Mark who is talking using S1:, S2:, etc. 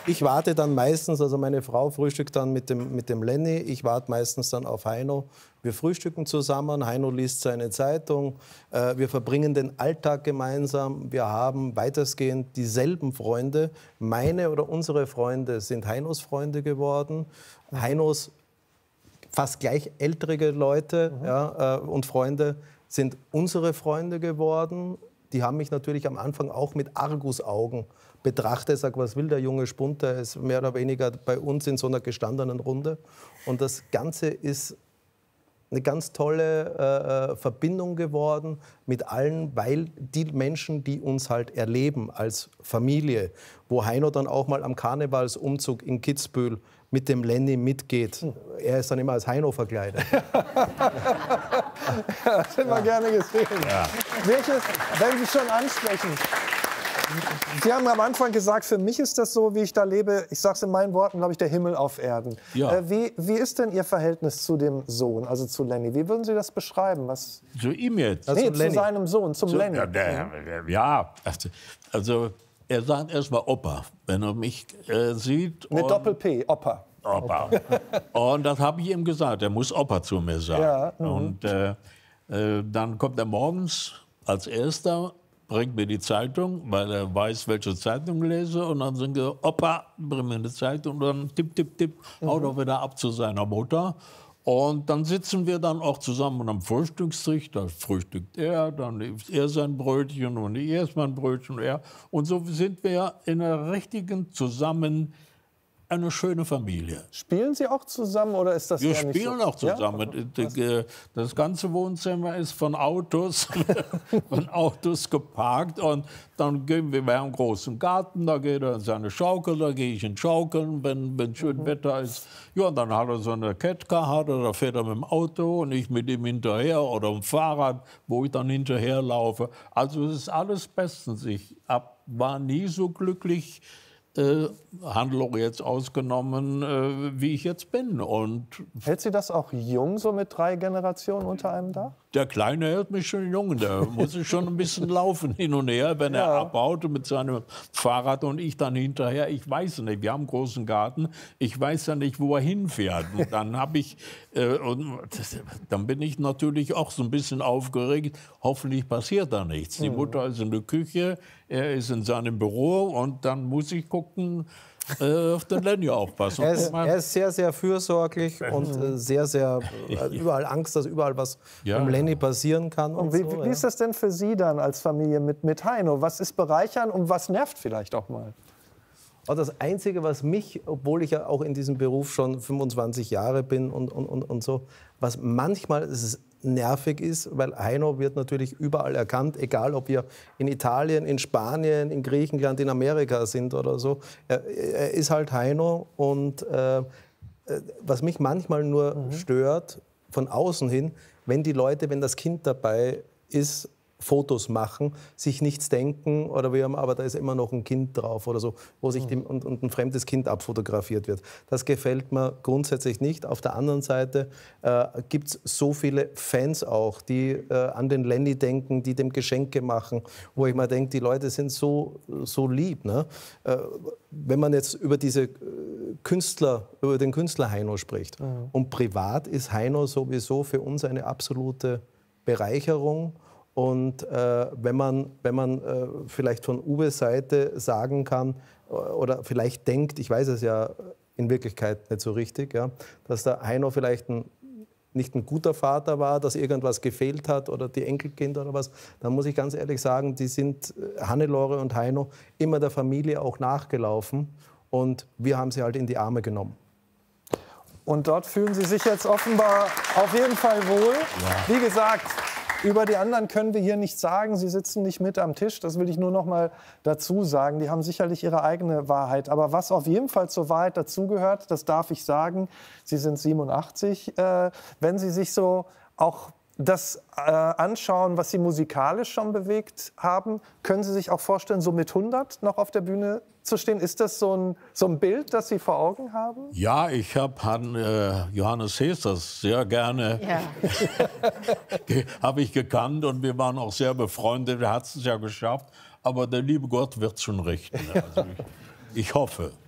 S1: ich warte dann meistens, also meine Frau frühstückt dann mit dem Lenny, ich warte meistens dann auf Heino. Wir frühstücken zusammen, Heino liest seine Zeitung, wir verbringen den Alltag gemeinsam, wir haben weitestgehend dieselben Freunde. Meine oder unsere Freunde sind Heinos Freunde geworden. Heinos fast gleich ältere Leute und Freunde sind unsere Freunde geworden. Die haben mich natürlich am Anfang auch mit Argusaugen betrachtet. Sag, was will der junge Spund? Der ist mehr oder weniger bei uns in so einer gestandenen Runde. Und das Ganze ist eine ganz tolle Verbindung geworden mit allen, weil die Menschen, die uns halt erleben als Familie, wo Heino dann auch mal am Karnevalsumzug in Kitzbühel mit dem Lenny mitgeht. Er ist dann immer als Heino verkleidet.
S2: Das hätten wir gerne gesehen. Ja. Welches, wenn Sie schon ansprechen, Sie haben am Anfang gesagt, für mich ist das so, wie ich da lebe, ich sage es in meinen Worten, glaube ich, der Himmel auf Erden. Ja. Wie ist denn Ihr Verhältnis zu dem Sohn, also zu Lenny? Wie würden Sie das beschreiben? Was?
S3: Zu ihm jetzt?
S2: Also nee, zu seinem Sohn, zum Lenny.
S3: Ja, also er sagt erstmal Opa, wenn er mich sieht.
S2: Mit Doppel-P, Opa.
S3: Opa. Und das habe ich ihm gesagt, er muss Opa zu mir sagen. Ja, und dann kommt er morgens als Erster, bringt mir die Zeitung, weil er weiß, welche Zeitung ich lese. Und dann sagt er, Opa, bring mir eine Zeitung. Und dann tipp, tipp, tipp, haut er wieder ab zu seiner Mutter. Und dann sitzen wir dann auch zusammen am Frühstückstisch. Da frühstückt er, dann isst er sein Brötchen und ich esse mein Brötchen. Und er. Und so sind wir in einer richtigen eine schöne Familie.
S2: Spielen Sie auch zusammen oder ist das
S3: Wir
S2: eher nicht
S3: spielen
S2: so?
S3: auch zusammen. Ja? Das ganze Wohnzimmer ist von Autos geparkt und dann gehen wir haben einen großen Garten, da geht er in seine Schaukel, da gehe ich in Schaukeln, wenn schön Wetter ist. Ja, und dann hat er so eine Catcar, da fährt er mit dem Auto und ich mit ihm hinterher oder im Fahrrad, wo ich dann hinterher laufe. Also es ist alles bestens. Ich war nie so glücklich, Hannelore jetzt ausgenommen, wie ich jetzt bin. Und
S2: hält Sie das auch jung, so mit 3 Generationen unter einem Dach?
S3: Der Kleine hält mich schon jung. Der muss schon ein bisschen laufen hin und her, wenn er abbaut mit seinem Fahrrad und ich dann hinterher. Ich weiß nicht, wir haben einen großen Garten. Ich weiß ja nicht, wo er hinfährt. Und dann dann bin ich natürlich auch so ein bisschen aufgeregt. Hoffentlich passiert da nichts. Die Mutter ist in der Küche, er ist in seinem Büro und dann muss ich gucken, auf den Lenny aufpassen.
S1: Er ist sehr, sehr fürsorglich und sehr, sehr überall Angst, dass überall was mit Lenny passieren kann.
S2: Und wie ist das denn für Sie dann als Familie mit Heino? Was ist bereichernd und was nervt vielleicht auch mal?
S1: Das Einzige, was mich, obwohl ich ja auch in diesem Beruf schon 25 Jahre bin und so, was manchmal nervig ist, weil Heino wird natürlich überall erkannt, egal ob wir in Italien, in Spanien, in Griechenland, in Amerika sind oder so. Er ist halt Heino und was mich manchmal nur stört, von außen hin, wenn die Leute, wenn das Kind dabei ist, Fotos machen, sich nichts denken oder aber da ist immer noch ein Kind drauf oder so, wo sich und ein fremdes Kind abfotografiert wird. Das gefällt mir grundsätzlich nicht. Auf der anderen Seite gibt es so viele Fans auch, die an den Lenny denken, die dem Geschenke machen, wo ich mir denke, die Leute sind so lieb. Ne? Wenn man jetzt über den Künstler Heino spricht. Und privat ist Heino sowieso für uns eine absolute Bereicherung. Und wenn man vielleicht von Uwes Seite sagen kann oder vielleicht denkt, ich weiß es ja in Wirklichkeit nicht so richtig, ja, dass der Heino vielleicht nicht ein guter Vater war, dass irgendwas gefehlt hat oder die Enkelkinder oder was, dann muss ich ganz ehrlich sagen, die sind Hannelore und Heino immer der Familie auch nachgelaufen und wir haben sie halt in die Arme genommen.
S2: Und dort fühlen Sie sich jetzt offenbar auf jeden Fall wohl. Ja. Wie gesagt, über die anderen können wir hier nichts sagen. Sie sitzen nicht mit am Tisch. Das will ich nur noch mal dazu sagen. Die haben sicherlich ihre eigene Wahrheit. Aber was auf jeden Fall zur Wahrheit dazugehört, das darf ich sagen. Sie sind 87. Wenn Sie sich so auch das anschauen, was Sie musikalisch schon bewegt haben, können Sie sich auch vorstellen, so mit 100 noch auf der Bühne zu stehen? Ist das so ein Bild, das Sie vor Augen haben?
S3: Ja, ich habe Johannes Hesters sehr gerne habe ich gekannt und wir waren auch sehr befreundet. Er hat es ja geschafft, aber der liebe Gott wird schon richten. Also ich hoffe.